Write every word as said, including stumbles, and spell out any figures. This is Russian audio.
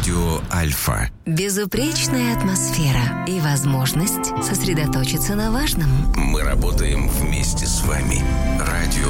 Радио Альфа. Безупречная атмосфера и возможность сосредоточиться на важном. Мы работаем вместе с вами. Радио